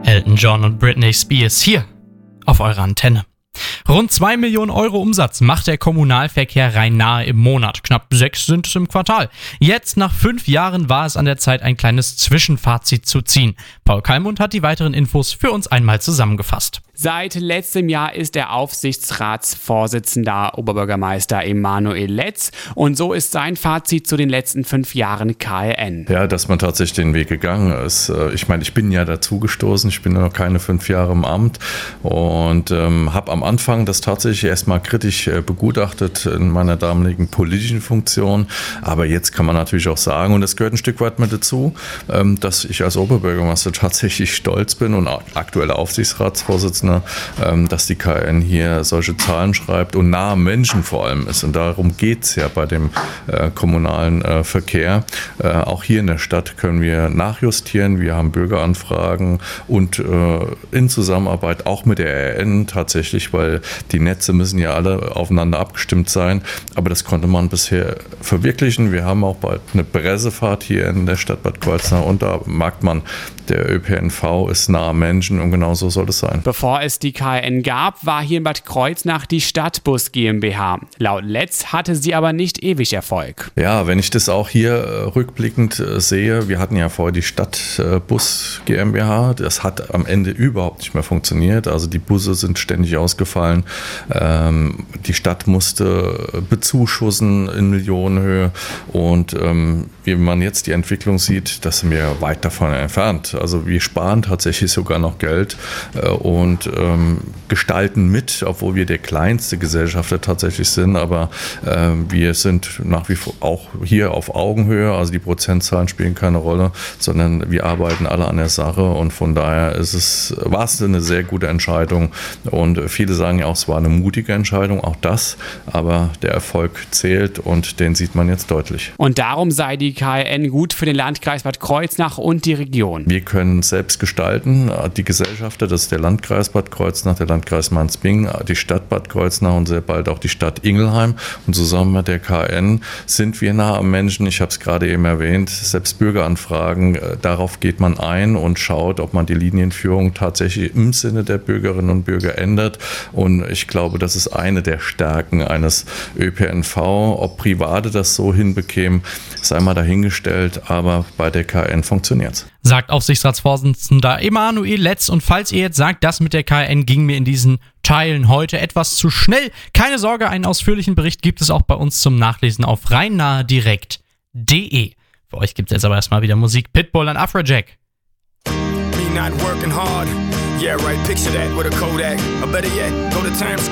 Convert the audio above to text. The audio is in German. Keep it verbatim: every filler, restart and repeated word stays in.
Elton John und Britney Spears hier auf eurer Antenne. Rund zwei Millionen Euro Umsatz macht der Kommunalverkehr Rhein-Nahe im Monat. Knapp sechs sind es im Quartal. Jetzt, nach fünf Jahren, war es an der Zeit, ein kleines Zwischenfazit zu ziehen. Paul Kallmund hat die weiteren Infos für uns einmal zusammengefasst. Seit letztem Jahr ist er Aufsichtsratsvorsitzender Oberbürgermeister Emanuel Letz und so ist sein Fazit zu den letzten fünf Jahren K R N. Ja, dass man tatsächlich den Weg gegangen ist. Ich meine, ich bin ja dazugestoßen, ich bin noch keine fünf Jahre im Amt und ähm, habe am Anfang das tatsächlich erstmal kritisch äh, begutachtet in meiner damaligen politischen Funktion, aber jetzt kann man natürlich auch sagen, und das gehört ein Stück weit mit dazu, ähm, dass ich als Oberbürgermeister tatsächlich stolz bin und aktueller Aufsichtsratsvorsitzender, dass die K R N hier solche Zahlen schreibt und nah am Menschen vor allem ist. Und darum geht es ja bei dem äh, kommunalen äh, Verkehr. Äh, auch hier in der Stadt können wir nachjustieren. Wir haben Bürgeranfragen und äh, in Zusammenarbeit auch mit der R N tatsächlich, weil die Netze müssen ja alle aufeinander abgestimmt sein. Aber das konnte man bisher verwirklichen. Wir haben auch bald eine Pressefahrt hier in der Stadt Bad Kreuznach und da merkt man, der Ö P N V ist nah am Menschen und genau so soll es sein. Bevor es die K R N gab, war hier in Bad Kreuznach die Stadtbus GmbH. Laut Letz hatte sie aber nicht ewig Erfolg. Ja, wenn ich das auch hier äh, rückblickend äh, sehe, wir hatten ja vorher die Stadtbus GmbH, das hat am Ende überhaupt nicht mehr funktioniert. Also die Busse sind ständig ausgefallen. Ähm, die Stadt musste bezuschussen in Millionenhöhe und ähm, wie man jetzt die Entwicklung sieht, das sind wir weit davon entfernt. Also wir sparen tatsächlich sogar noch Geld äh, und ähm, gestalten mit, obwohl wir der kleinste Gesellschafter tatsächlich sind, aber äh, wir sind nach wie vor auch hier auf Augenhöhe, also die Prozentzahlen spielen keine Rolle, sondern wir arbeiten alle an der Sache und von daher ist es, war es eine sehr gute Entscheidung und viele sagen ja auch, es war eine mutige Entscheidung, auch das, aber der Erfolg zählt und den sieht man jetzt deutlich. Und darum sei die K R N gut für den Landkreis Bad Kreuznach und die Region. Wir können selbst gestalten, die Gesellschafter, das ist der Landkreis Bad Kreuznach, der Landkreis Mainz-Bingen, die Stadt Bad Kreuznach und sehr bald auch die Stadt Ingelheim. Und zusammen mit der K R N sind wir nah am Menschen. Ich habe es gerade eben erwähnt, selbst Bürgeranfragen, darauf geht man ein und schaut, ob man die Linienführung tatsächlich im Sinne der Bürgerinnen und Bürger ändert. Und ich glaube, das ist eine der Stärken eines Ö P N V. Ob Private das so hinbekämen, sei mal dahingestellt, aber bei der K R N funktioniert es. Sagt Aufsichtsratsvorsitzender Emanuel Letz. Und falls ihr jetzt sagt, das mit der K R N ging mir in diesen Teilen heute etwas zu schnell, keine Sorge, einen ausführlichen Bericht gibt es auch bei uns zum Nachlesen auf rheinnahedirekt punkt de. Für euch gibt es jetzt aber erstmal wieder Musik. Pitbull und Afrojack. Me not working hard. Yeah, right, picture that with a Kodak. Or better yet, go to Times